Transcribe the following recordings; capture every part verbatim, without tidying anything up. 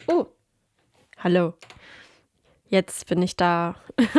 Oh, hallo. Jetzt bin ich da.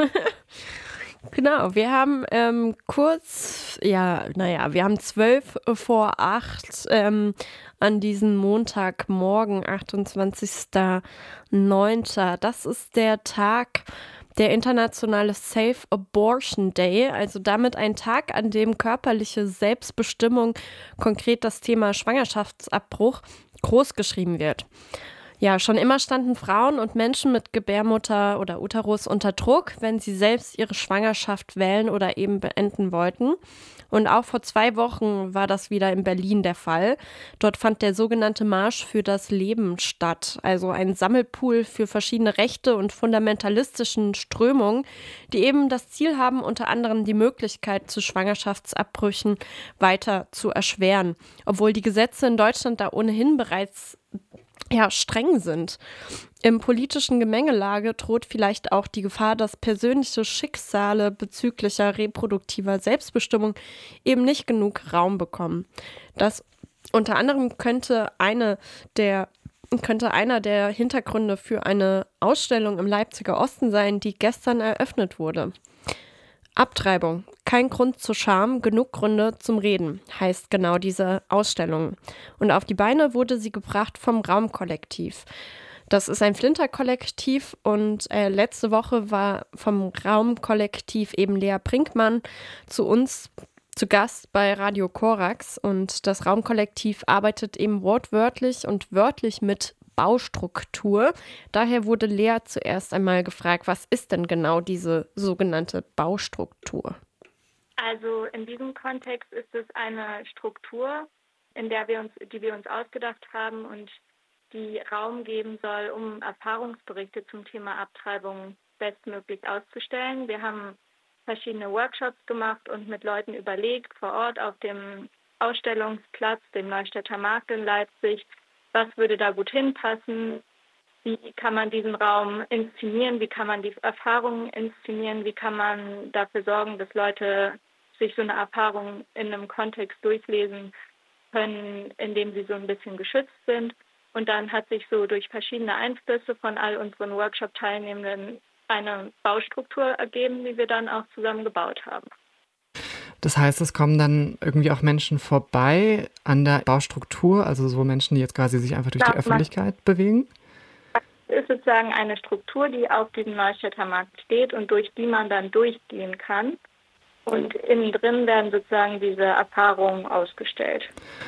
Genau, wir haben ähm, kurz, ja, naja, wir haben zwölf vor acht ähm, an diesem Montagmorgen, achtundzwanzigster neunter Das ist der Tag, der internationale Safe Abortion Day, also damit ein Tag, an dem körperliche Selbstbestimmung, konkret das Thema Schwangerschaftsabbruch, großgeschrieben wird. Ja, schon immer standen Frauen und Menschen mit Gebärmutter oder Uterus unter Druck, wenn sie selbst ihre Schwangerschaft wählen oder eben beenden wollten. Und auch vor zwei Wochen war das wieder in Berlin der Fall. Dort fand der sogenannte Marsch für das Leben statt, also ein Sammelpool für verschiedene Rechte und fundamentalistischen Strömungen, die eben das Ziel haben, unter anderem die Möglichkeit zu Schwangerschaftsabbrüchen weiter zu erschweren, obwohl die Gesetze in Deutschland da ohnehin bereits ja, streng sind. Im politischen Gemengelage droht vielleicht auch die Gefahr, dass persönliche Schicksale bezüglicher reproduktiver Selbstbestimmung eben nicht genug Raum bekommen. Das unter anderem könnte eine der könnte einer der Hintergründe für eine Ausstellung im Leipziger Osten sein, die gestern eröffnet wurde. Abtreibung. Kein Grund zur Scham, genug Gründe zum Reden, heißt genau diese Ausstellung. Und auf die Beine wurde sie gebracht vom Raumkollektiv. Das ist ein Flinter-Kollektiv und äh, letzte Woche war vom Raumkollektiv eben Lea Brinkmann zu uns zu Gast bei Radio Korax. Und das Raumkollektiv arbeitet eben wortwörtlich und wörtlich mit Baustruktur. Daher wurde Lea zuerst einmal gefragt, was ist denn genau diese sogenannte Baustruktur? Also in diesem Kontext ist es eine Struktur, in der wir uns, die wir uns ausgedacht haben und die Raum geben soll, um Erfahrungsberichte zum Thema Abtreibung bestmöglich auszustellen. Wir haben verschiedene Workshops gemacht und mit Leuten überlegt, vor Ort auf dem Ausstellungsplatz, dem Neustädter Markt in Leipzig, was würde da gut hinpassen, wie kann man diesen Raum inszenieren, wie kann man die Erfahrungen inszenieren, wie kann man dafür sorgen, dass Leute sich so eine Erfahrung in einem Kontext durchlesen können, in dem sie so ein bisschen geschützt sind. Und dann hat sich so durch verschiedene Einflüsse von all unseren Workshop-Teilnehmenden eine Baustruktur ergeben, die wir dann auch zusammen gebaut haben. Das heißt, es kommen dann irgendwie auch Menschen vorbei an der Baustruktur, also so Menschen, die jetzt quasi sich einfach durch Ja, die Öffentlichkeit bewegen? Es ist sozusagen eine Struktur, die auf diesem Neustädter Markt steht und durch die man dann durchgehen kann. Und innen drin werden sozusagen diese Erfahrungen ausgestellt.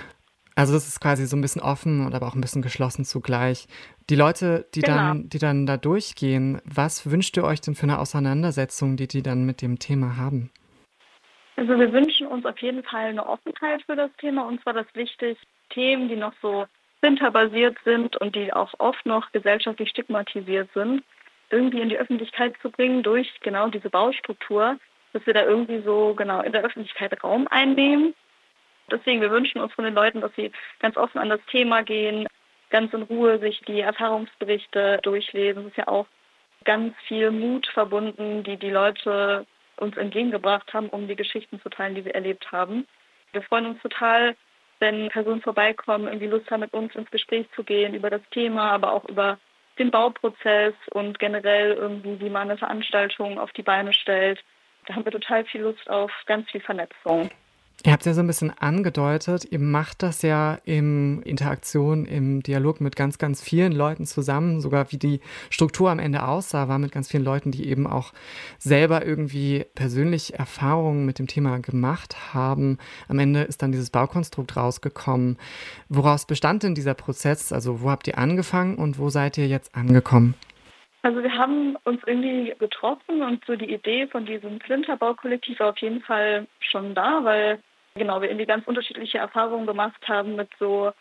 Also das ist quasi so ein bisschen offen und aber auch ein bisschen geschlossen zugleich. Die Leute, die, Genau. dann, die dann da durchgehen, was wünscht ihr euch denn für eine Auseinandersetzung, die die dann mit dem Thema haben? Also wir wünschen uns auf jeden Fall eine Offenheit für das Thema. Uns war das wichtig, Themen, die noch so winterbasiert sind und die auch oft noch gesellschaftlich stigmatisiert sind, irgendwie in die Öffentlichkeit zu bringen durch genau diese Baustruktur, dass wir da irgendwie so genau in der Öffentlichkeit Raum einnehmen. Deswegen, wir wünschen uns von den Leuten, dass sie ganz offen an das Thema gehen, ganz in Ruhe sich die Erfahrungsberichte durchlesen. Es ist ja auch ganz viel Mut verbunden, die die Leute uns entgegengebracht haben, um die Geschichten zu teilen, die sie erlebt haben. Wir freuen uns total, wenn Personen vorbeikommen, irgendwie Lust haben, mit uns ins Gespräch zu gehen über das Thema, aber auch über den Bauprozess und generell irgendwie, wie man eine Veranstaltung auf die Beine stellt. Da haben wir total viel Lust auf ganz viel Vernetzung. Ihr habt es ja so ein bisschen angedeutet, ihr macht das ja in Interaktion, im Dialog mit ganz, ganz vielen Leuten zusammen. Sogar wie die Struktur am Ende aussah, war mit ganz vielen Leuten, die eben auch selber irgendwie persönlich Erfahrungen mit dem Thema gemacht haben. Am Ende ist dann dieses Baukonstrukt rausgekommen. Woraus bestand denn dieser Prozess? Also wo habt ihr angefangen und wo seid ihr jetzt angekommen? Also wir haben uns irgendwie getroffen und so die Idee von diesem Flinterbau-Kollektiv war auf jeden Fall schon da, weil genau wir irgendwie ganz unterschiedliche Erfahrungen gemacht haben mit so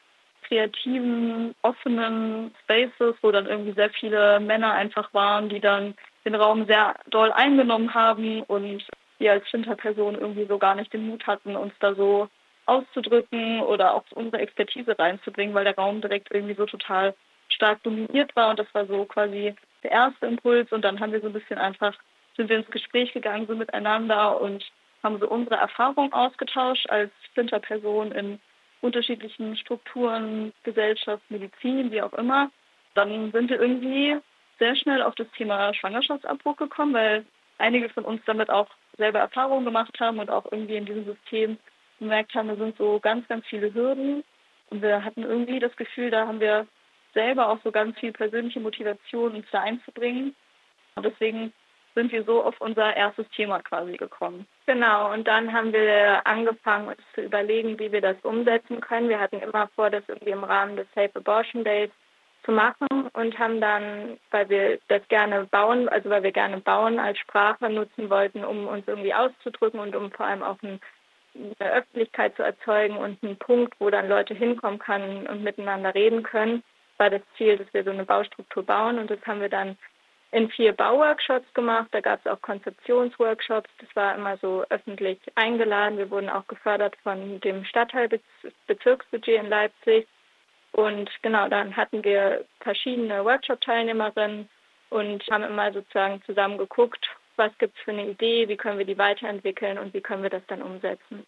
kreativen, offenen Spaces, wo dann irgendwie sehr viele Männer einfach waren, die dann den Raum sehr doll eingenommen haben und wir als Flinter-Personen irgendwie so gar nicht den Mut hatten, uns da so auszudrücken oder auch unsere Expertise reinzubringen, weil der Raum direkt irgendwie so total stark dominiert war und das war so quasi der erste Impuls und dann haben wir so ein bisschen einfach, sind wir ins Gespräch gegangen, so miteinander und haben so unsere Erfahrungen ausgetauscht als Flinter-Person in unterschiedlichen Strukturen, Gesellschaft, Medizin, wie auch immer Dann sind wir irgendwie sehr schnell auf das Thema Schwangerschaftsabbruch gekommen, weil einige von uns damit auch selber Erfahrungen gemacht haben und auch irgendwie in diesem System gemerkt haben, da sind so ganz, ganz viele Hürden. Und wir hatten irgendwie das Gefühl, da haben wir selber auch so ganz viel persönliche Motivation, uns da einzubringen. Und deswegen sind wir so auf unser erstes Thema quasi gekommen. Genau, und dann haben wir angefangen, uns zu überlegen, wie wir das umsetzen können. Wir hatten immer vor, das irgendwie im Rahmen des Safe Abortion Days zu machen und haben dann, weil wir das gerne bauen, also weil wir gerne bauen als Sprache nutzen wollten, um uns irgendwie auszudrücken und um vor allem auch ein, eine Öffentlichkeit zu erzeugen und einen Punkt, wo dann Leute hinkommen können und miteinander reden können, war das Ziel, dass wir so eine Baustruktur bauen. Und das haben wir dann in vier Bauworkshops gemacht. Da gab es auch Konzeptionsworkshops. Das war immer so öffentlich eingeladen. Wir wurden auch gefördert von dem Stadtteilbezirksbudget in Leipzig. Und genau, dann hatten wir verschiedene Workshop-Teilnehmerinnen und haben immer sozusagen zusammen geguckt, was gibt es für eine Idee, wie können wir die weiterentwickeln und wie können wir das dann umsetzen.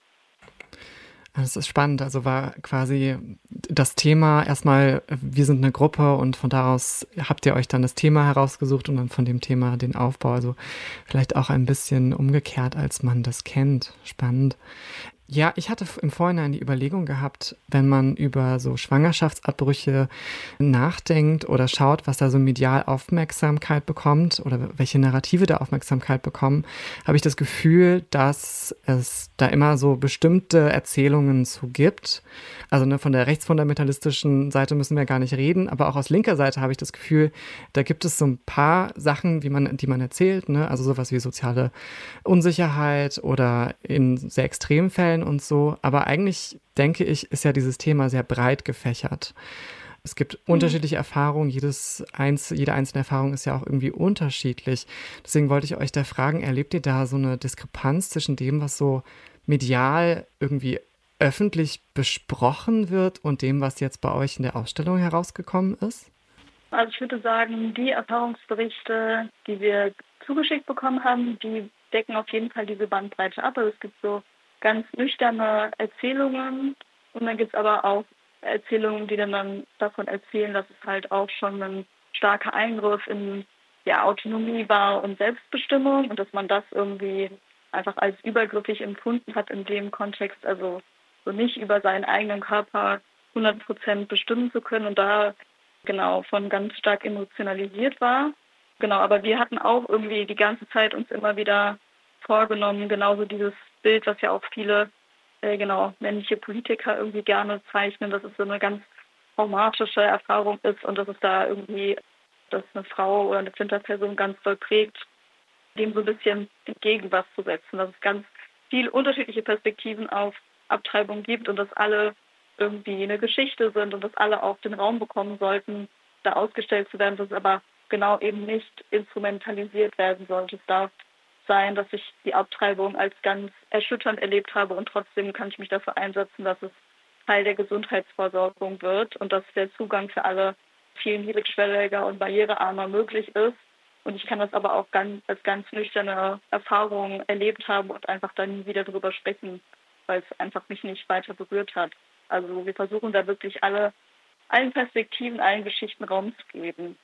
Das ist spannend. Also war quasi das Thema erstmal, wir sind eine Gruppe und von daraus habt ihr euch dann das Thema herausgesucht und dann von dem Thema den Aufbau. Also vielleicht auch ein bisschen umgekehrt, als man das kennt. Spannend. Ja, ich hatte im Vorhinein die Überlegung gehabt, wenn man über so Schwangerschaftsabbrüche nachdenkt oder schaut, was da so medial Aufmerksamkeit bekommt oder welche Narrative da Aufmerksamkeit bekommen, habe ich das Gefühl, dass es da immer so bestimmte Erzählungen zu gibt. Also ne, von der rechtsfundamentalistischen Seite müssen wir gar nicht reden, aber auch aus linker Seite habe ich das Gefühl, da gibt es so ein paar Sachen, wie man, die man erzählt, ne? Also sowas wie soziale Unsicherheit oder in sehr extremen Fällen und so. Aber eigentlich, denke ich, ist ja dieses Thema sehr breit gefächert. Es gibt mhm. unterschiedliche Erfahrungen. Jedes eins, jede einzelne Erfahrung ist ja auch irgendwie unterschiedlich. Deswegen wollte ich euch da fragen, erlebt ihr da so eine Diskrepanz zwischen dem, was so medial irgendwie öffentlich besprochen wird und dem, was jetzt bei euch in der Ausstellung herausgekommen ist? Also ich würde sagen, die Erfahrungsberichte, die wir zugeschickt bekommen haben, die decken auf jeden Fall diese Bandbreite ab. Also es gibt so ganz nüchterne Erzählungen und dann gibt es aber auch Erzählungen, die dann, dann davon erzählen, dass es halt auch schon ein starker Eingriff in ja, Autonomie war und Selbstbestimmung und dass man das irgendwie einfach als übergriffig empfunden hat in dem Kontext, also so nicht über seinen eigenen Körper hundert Prozent bestimmen zu können und da genau von ganz stark emotionalisiert war. Genau, aber wir hatten auch irgendwie die ganze Zeit uns immer wieder vorgenommen, genauso dieses Bild, was ja auch viele äh, genau männliche Politiker irgendwie gerne zeichnen, dass es so eine ganz traumatische Erfahrung ist und dass es da irgendwie, dass eine Frau oder eine Flinterperson ganz doll prägt, dem so ein bisschen entgegen was zu setzen, dass es ganz viele unterschiedliche Perspektiven auf Abtreibung gibt und dass alle irgendwie eine Geschichte sind und dass alle auch den Raum bekommen sollten, da ausgestellt zu werden, dass es aber genau eben nicht instrumentalisiert werden sollte. Es darf sein, dass ich die Abtreibung als ganz erschütternd erlebt habe und trotzdem kann ich mich dafür einsetzen, dass es Teil der Gesundheitsversorgung wird und dass der Zugang für alle viel niedrigschwelliger und barrierearmer möglich ist. Und ich kann das aber auch ganz, als ganz nüchterne Erfahrung erlebt haben und einfach dann nie wieder drüber sprechen, weil es einfach mich nicht weiter berührt hat. Also wir versuchen da wirklich alle, allen Perspektiven, allen Geschichten Raum zu geben.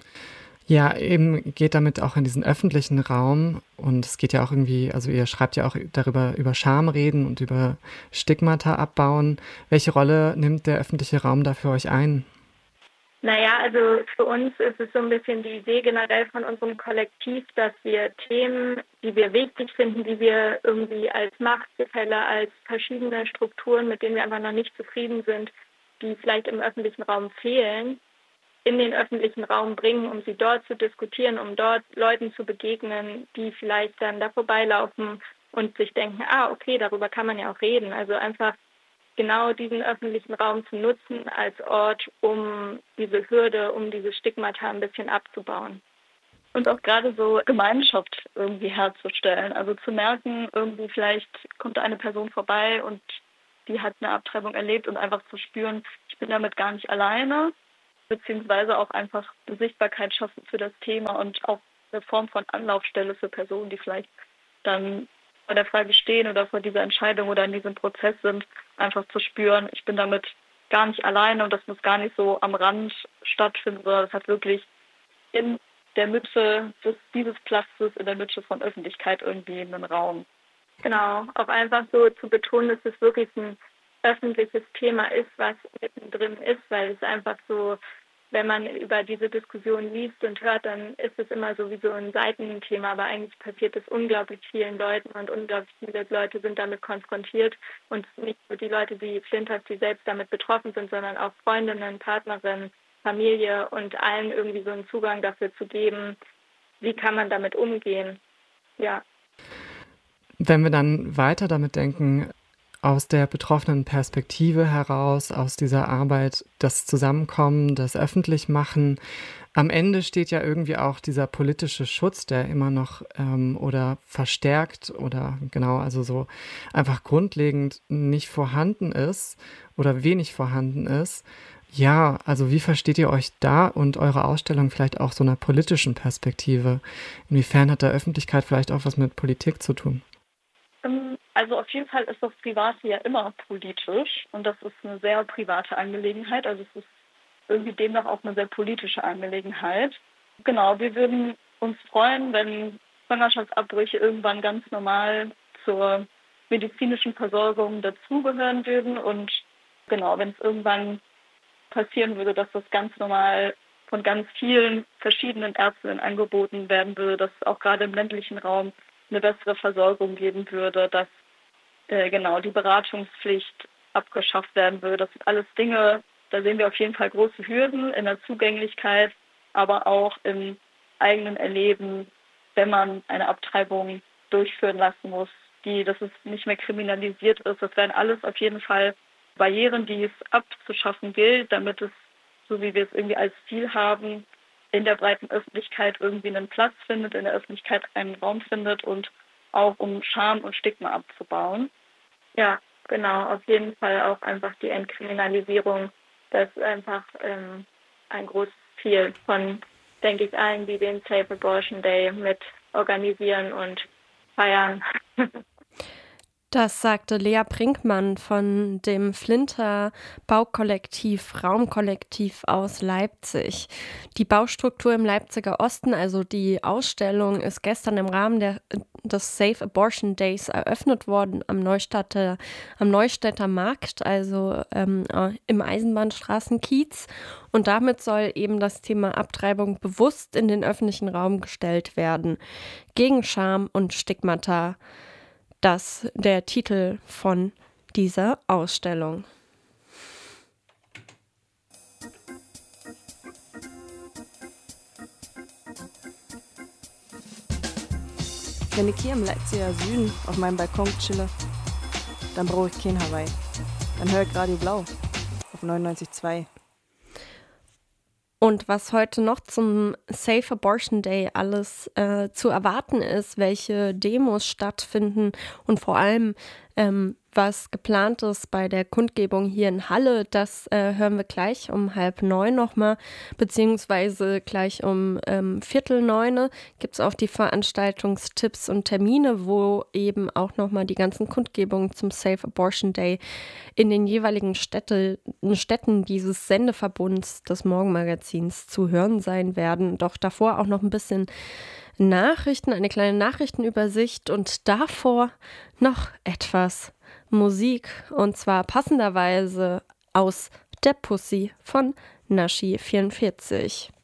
Ja, eben geht damit auch in diesen öffentlichen Raum und es geht ja auch irgendwie, also ihr schreibt ja auch darüber, über Scham reden und über Stigmata abbauen. Welche Rolle nimmt der öffentliche Raum da für euch ein? Naja, also für uns ist es so ein bisschen die Idee generell von unserem Kollektiv, dass wir Themen, die wir wichtig finden, die wir irgendwie als Machtgefälle, als verschiedene Strukturen, mit denen wir einfach noch nicht zufrieden sind, die vielleicht im öffentlichen Raum fehlen, in den öffentlichen Raum bringen, um sie dort zu diskutieren, um dort Leuten zu begegnen, die vielleicht dann da vorbeilaufen und sich denken, ah, okay, darüber kann man ja auch reden. Also einfach genau diesen öffentlichen Raum zu nutzen als Ort, um diese Hürde, um diese Stigmata ein bisschen abzubauen. Und auch gerade so Gemeinschaft irgendwie herzustellen. Also zu merken, irgendwie vielleicht kommt da eine Person vorbei und die hat eine Abtreibung erlebt und einfach zu spüren, ich bin damit gar nicht alleine, beziehungsweise auch einfach eine Sichtbarkeit schaffen für das Thema und auch eine Form von Anlaufstelle für Personen, die vielleicht dann vor der Frage stehen oder vor dieser Entscheidung oder in diesem Prozess sind, einfach zu spüren, ich bin damit gar nicht alleine und das muss gar nicht so am Rand stattfinden, sondern das hat wirklich in der Mitte des, dieses Platzes, in der Mitte von Öffentlichkeit irgendwie einen Raum. Genau, auch einfach so zu betonen, dass es wirklich ein öffentliches Thema ist, was mittendrin ist, weil es einfach so, wenn man über diese Diskussion liest und hört, dann ist es immer so wie so ein Seitenthema, aber eigentlich passiert es unglaublich vielen Leuten und unglaublich viele Leute sind damit konfrontiert und nicht nur die Leute, die Flinthorst, die selbst damit betroffen sind, sondern auch Freundinnen, Partnerinnen, Familie und allen irgendwie so einen Zugang dafür zu geben, wie kann man damit umgehen. Ja. Wenn wir dann weiter damit denken, aus der betroffenen Perspektive heraus, aus dieser Arbeit, das Zusammenkommen, das Öffentlichmachen, am Ende steht ja irgendwie auch dieser politische Schutz, der immer noch ähm, oder verstärkt oder genau, also so einfach grundlegend nicht vorhanden ist oder wenig vorhanden ist. Ja, also wie versteht ihr euch da und eure Ausstellung vielleicht auch so einer politischen Perspektive? Inwiefern hat da Öffentlichkeit vielleicht auch was mit Politik zu tun? Also auf jeden Fall ist das Private ja immer politisch und das ist eine sehr private Angelegenheit. Also es ist irgendwie demnach auch eine sehr politische Angelegenheit. Genau, wir würden uns freuen, wenn Schwangerschaftsabbrüche irgendwann ganz normal zur medizinischen Versorgung dazugehören würden und genau, wenn es irgendwann passieren würde, dass das ganz normal von ganz vielen verschiedenen Ärztinnen angeboten werden würde, dass auch gerade im ländlichen Raum eine bessere Versorgung geben würde, dass äh, genau die Beratungspflicht abgeschafft werden würde. Das sind alles Dinge, da sehen wir auf jeden Fall große Hürden in der Zugänglichkeit, aber auch im eigenen Erleben, wenn man eine Abtreibung durchführen lassen muss, die, dass es nicht mehr kriminalisiert ist. Das wären alles auf jeden Fall Barrieren, die es abzuschaffen gilt, damit es, so wie wir es irgendwie als Ziel haben, in der breiten Öffentlichkeit irgendwie einen Platz findet, in der Öffentlichkeit einen Raum findet und auch um Scham und Stigma abzubauen. Ja, genau, auf jeden Fall auch einfach die Entkriminalisierung. Das ist einfach ähm, ein großes Ziel von, denke ich, allen, die den Safe Abortion Day mit organisieren und feiern. Das sagte Lea Brinkmann von dem Flinter Baukollektiv Raumkollektiv aus Leipzig. Die Baustruktur im Leipziger Osten, also die Ausstellung, ist gestern im Rahmen der, des Safe Abortion Days eröffnet worden am Neustädter, am Neustädter Markt, also ähm, im Eisenbahnstraßenkiez. Und damit soll eben das Thema Abtreibung bewusst in den öffentlichen Raum gestellt werden. Gegen Scham und Stigmata. Das der Titel von dieser Ausstellung. Wenn ich hier im Leipziger Süden auf meinem Balkon chille, dann brauche ich kein Hawaii. Dann höre ich Radio Blau auf neunundneunzig Komma zwei. Und was heute noch zum Safe Abortion Day alles äh, zu erwarten ist, welche Demos stattfinden und vor allem, ähm, was geplant ist bei der Kundgebung hier in Halle, das äh, hören wir gleich um halb neun nochmal, beziehungsweise gleich um ähm, viertel neune gibt es auch die Veranstaltungstipps und Termine, wo eben auch nochmal die ganzen Kundgebungen zum Safe Abortion Day in den jeweiligen Städte, Städten dieses Sendeverbunds des Morgenmagazins zu hören sein werden. Doch davor auch noch ein bisschen Nachrichten, eine kleine Nachrichtenübersicht und davor noch etwas Musik und zwar passenderweise aus Der Pussy von Nashi vierundvierzig.